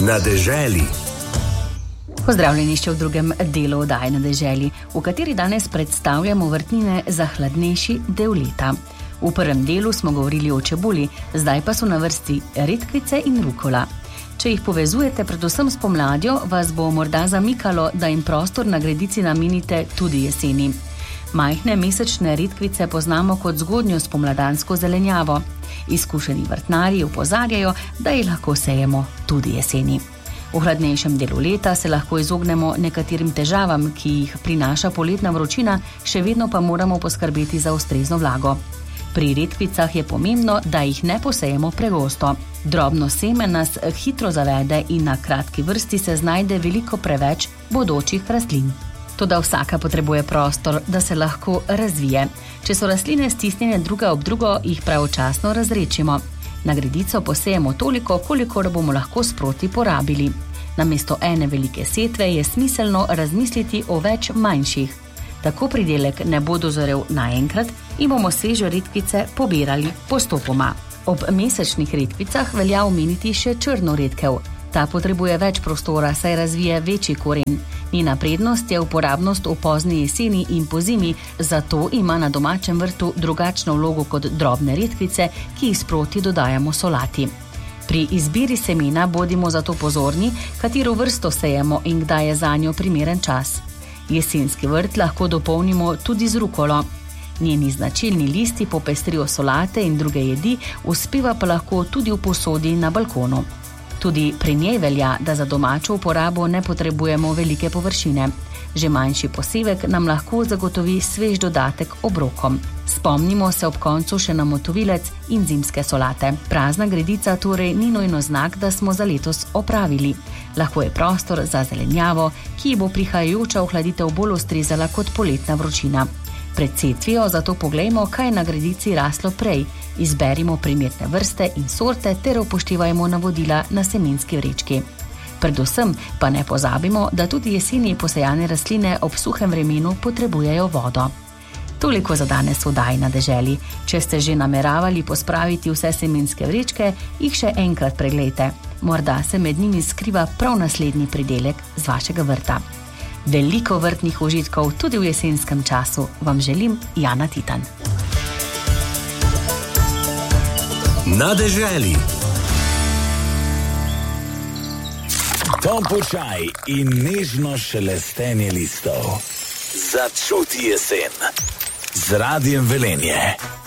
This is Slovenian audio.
Na deželi. Pozdravljeni še v drugem delu oddaje Na deželi, v kateri danes predstavljamo vrtnine za hladnejši del leta. V prvem delu smo govorili o čebuli, zdaj pa so na vrsti redkvice in rukola. Če jih povezujete predvsem s pomladjo, vas bo morda zamikalo, da jim prostor na gredici namenite tudi jeseni. Majhne mesečne redkvice poznamo kot zgodnjo spomladansko zelenjavo. Izkušeni vrtnarji opozarjajo, da jih lahko sejemo tudi jeseni. V hladnejšem delu leta se lahko izognemo nekaterim težavam, ki jih prinaša poletna vročina, še vedno pa moramo poskrbeti za ustrezno vlago. Pri redkvicah je pomembno, da jih ne posejemo pregosto. Drobno seme nas hitro zavede in na kratki vrsti se znajde veliko preveč bodočih rastlin. Toda vsaka potrebuje prostor, da se lahko razvije. Če so rastline stisnjene druga ob drugo, jih pravočasno razrečimo. Na gredico posejemo toliko, kolikor bomo lahko sproti porabili. Namesto ene velike setve je smiselno razmisliti o več manjših. Tako pridelek ne bo dozorel naenkrat in bomo sveže redkvice pobirali postopoma. Ob mesečnih redkvicah velja omeniti še črno redkev. Ta potrebuje več prostora, saj razvije večji koren. Njena prednost je uporabnost v pozni jeseni in pozimi, zato ima na domačem vrtu drugačno vlogo kot drobne redkvice, ki jih sproti dodajamo solati. Pri izbiri semena bodimo zato pozorni, katero vrsto sejemo in kdaj je zanjo primeren čas. Jesenski vrt lahko dopolnimo tudi z rukolo. Njeni značilni listi popestrijo solate in druge jedi, uspeva pa lahko tudi v posodi na balkonu. Tudi pri njej velja, da za domačo uporabo ne potrebujemo velike površine. Že manjši posevek nam lahko zagotovi svež dodatek obrokom. Spomnimo se ob koncu še na motovilec in zimske solate. Prazna gredica torej ni nujno znak, da smo za letos opravili. Lahko je prostor za zelenjavo, ki bo prihajajoča ohladitev bolj ustrezala kot poletna vročina. Pred setvijo zato poglejmo, kaj na gredici raslo prej. Izberimo primerne vrste in sorte ter upoštevajmo navodila na semenski vrečki. Predvsem pa ne pozabimo, da tudi jeseni posejane rastline ob suhem vremenu potrebujejo vodo. Toliko za danes v oddaji Na deželi. Če ste že nameravali pospraviti vse semenske vrečke, jih še enkrat preglejte. Morda se med njimi skriva prav naslednji pridelek z vašega vrta. Veliko vrtnih užitkov tudi v jesenskem času vam želim Jana Titan. Na deželi. Topel čaj in nežno šelestenje listov. Začuti jesen z Radiem Velenje.